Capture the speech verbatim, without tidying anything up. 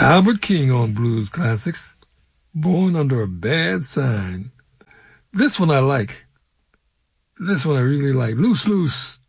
Albert King on Blues Classics. Born Under a Bad Sign. This one I like. This one I really like. Loose Loose.